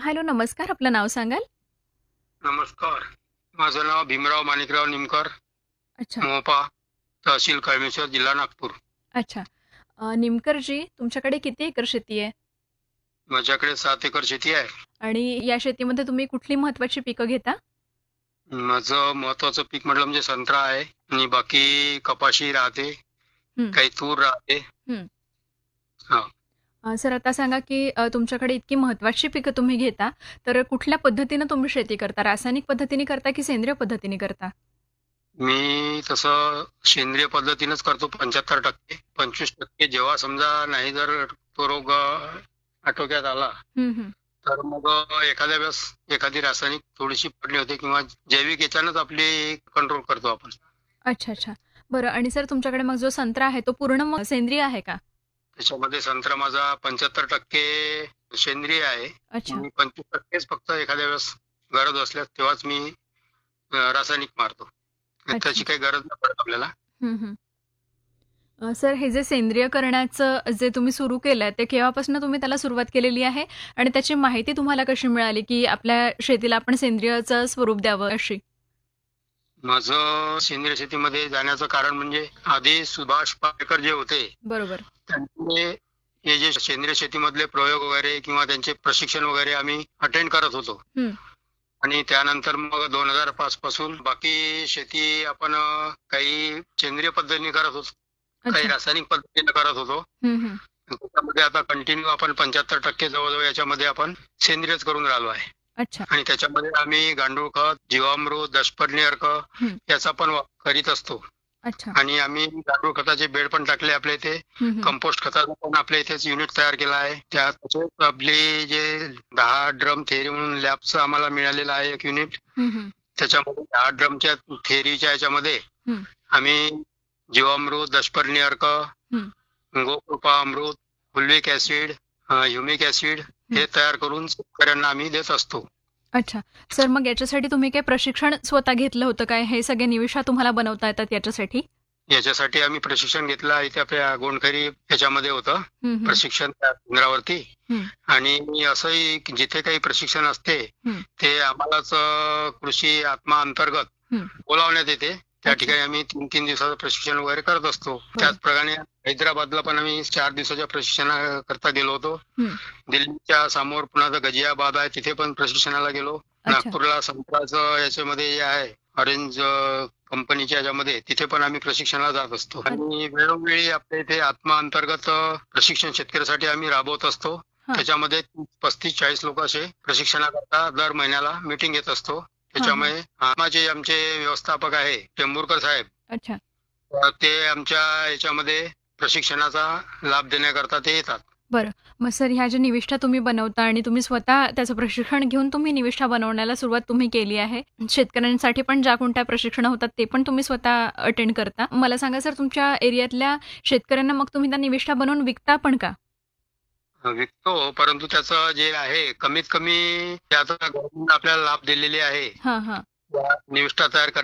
Hello, नमस्कार. आपलं नाव सांगाल? नमस्कार. माझं नाव भीमराव माणिकराव निमकर, अच्छा, मोहोपा, तहसील कळमेश्वर, जिल्हा नागपूर. अच्छा. निमकरजी, तुमच्याकडे किती एकर शेती आहे? माझ्याकडे 7 एकर शेती आहे. आणि या शेतीमध्ये तुम्ही कुठली महत्त्वाची पिकं घेता? माझं महत्वाचं पीक म्हटलं म्हणजे संत्रा आहे आणि बाकी कपाशी राहते, हं, काही तूर राहते. हं. हां. सर आता सांगा, की तुमच्याकडे इतकी महत्त्वाची पिकं तुम्ही घेता, तर कुठल्या पद्धतीनं तुम्ही शेती करता? रासायनिक पद्धतीने करता की सेंद्रिय पद्धतीने करता? मी तसं सेंद्रिय पद्धतीनंच करतो 75%. 25% जेव्हा समजा नाही जर तो रोग आटोक्यात आला, हं, हं. तर मग एखाद्या वेळेस एखादी रासायनिक थोडीशी फवारणी होते किंवा जैविक याच्यानंच आपली कंट्रोल करतो आपण. अच्छा, अच्छा. बरं आणि सर तुमच्याकडे मग जो संत्रा आहे, तो पूर्ण मग सेंद्रिय आहे का? त्याच्यामध्ये संत्रा माझा 75% सेंद्रिय आहे अच्छा, आणि 25%च फक्त एखाद्या वेळेस गरज असल्यास तेव्हाच मी रासायनिक मारतो. अच्छा. त्याची काही गरज नाही पडत आपल्याला. हं, हं. सर हे जे सेंद्रिय करण्याचं जे तुम्ही सुरू केलंय, ते केव्हापासून तुम्ही त्याला सुरुवात केलेली आहे? आणि त्याची माहिती तुम्हाला कशी मिळाली, की आपल्या शेतीला आपण सेंद्रियचं स्वरूप द्यावं अशी? माझं सेंद्रिय शेतीमध्ये जाण्याचं कारण म्हणजे आधी सुभाष पालेकर जे होते, बरोबर. त्यांचे हे जे सेंद्रिय शेतीमधले प्रयोग वगैरे किंवा त्यांचे प्रशिक्षण वगैरे आम्ही अटेंड करत होतो. हं. आणि त्यानंतर मग 2005 पासून बाकी शेती आपण काही सेंद्रिय पद्धतीने करत होतो. काही अच्छा. रासायनिक पद्धतीने करत होतो. हं, हं. आणि त्याच्यामध्ये आता कंटिन्यू आपण 75% जवळ-जवळ याच्यामध्ये आपण सेंद्रियच करून राहिलो आहे. अच्छा. आणि त्याच्यामध्ये आम्ही गांडूळ खत, जीवामृत, दशपर्णी अर्क हं. याचा पण करीत असतो. अच्छा. आणि आम्ही गांडूळ खताचे बेड पण टाकले आपल्या इथे. हं, हं. कंपोस्ट खताचा पण आपल्या इथेच युनिट तयार केला आहे. त्यात आपली जे 10 ड्रम थेरी म्हणून लॅबचं आम्हाला मिळालेलं आहे एक युनिट. हं, हं. त्याच्यामध्ये 10 ड्रमच्या थेरीच्या याच्यामध्ये हं, आम्ही जीवामृत, दशपर्णी अर्क, हं, गोकृपा अमृत, फुल्विक ॲसिड, ह्युमिक ॲसिड हं. हे तयार करून शेतकऱ्यांना आम्ही देत असतो. अच्छा. सर मग याच्यासाठी तुम्ही काही प्रशिक्षण स्वतः घेतलं होतं काय? हे सगळे निविष्ठा तुम्हाला बनवता येतात याच्यासाठी? याच्यासाठी आम्ही प्रशिक्षण घेतलं आहे. इथे आपल्या गोंडखरी याच्यामध्ये होतं हं, हं. प्रशिक्षण त्या केंद्रावरती. हं, आणि असंही जिथे काही प्रशिक्षण असते, हं, ते आम्हालाच कृषी आत्मा अंतर्गत हं. बोलावण्यात येते. त्या अच्छा. ठिकाणी आम्ही 3-3 दिवसाचं प्रशिक्षण वगैरे करत असतो. बरं. त्याचप्रमाणे हैदराबादला पण आम्ही 4 दिवसाच्या प्रशिक्षणाकरता गेलो होतो. हं. दिल्लीच्या समोर पुन्हा गजियाबाद आहे, तिथे पण प्रशिक्षणाला गेलो. अच्छा. नागपूरला संत्र्याचं याच्यामध्ये जे आहे ऑरेंज कंपनीच्या याच्यामध्ये तिथे पण आम्ही प्रशिक्षणाला जात असतो. आणि वेळोवेळी आपल्या इथे आत्मा अंतर्गत प्रशिक्षण शेतकऱ्यासाठी आम्ही राबवत असतो. हां. त्याच्यामध्ये 35-40 लोक असे प्रशिक्षणाकरता दर महिन्याला मीटिंग घेत असतो. हां, हां. त्याच्यामुळे आम्हाचे आमचे व्यवस्थापक आहे टेंभुरकर साहेब, अच्छा. ते आमच्या याच्यामध्ये प्रशिक्षणाचा लाभ देण्याकरता ते येतात. बरं. मग सर ह्या ज्या निविष्ठा तुम्ही बनवता आणि तुम्ही स्वतः त्याचं प्रशिक्षण घेऊन तुम्ही निविष्ठा बनवण्याला सुरुवात तुम्ही केली आहे. शेतकऱ्यांसाठी पण ज्या कोणत्या प्रशिक्षण होतात ते पण तुम्ही स्वतः अटेंड करता. मला सांगा सर तुमच्या एरियातल्या शेतकऱ्यांना मग तुम्ही त्या निविष्ठा बनवून विकता पण का? विकतो, परंतु त्याचं जे आहे कमीत कमी त्याचा गव्हर्नमेंट आपल्याला लाभ दिलेले आहे. हां, हां. त्या निविष्ठा तयार